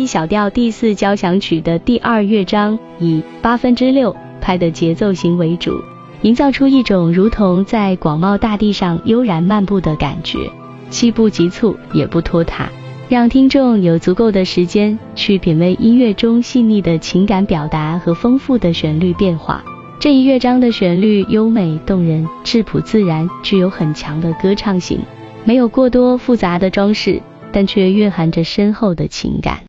小调第4交响曲的第2乐章以6/8拍的节奏型为主，营造出一种如同在广袤大地上悠然漫步的感觉，既不急促也不拖沓，让听众有足够的时间去品味音乐中细腻的情感表达和丰富的旋律变化。这一乐章的旋律优美动人，质朴自然，具有很强的歌唱性，没有过多复杂的装饰，但却蕴含着深厚的情感。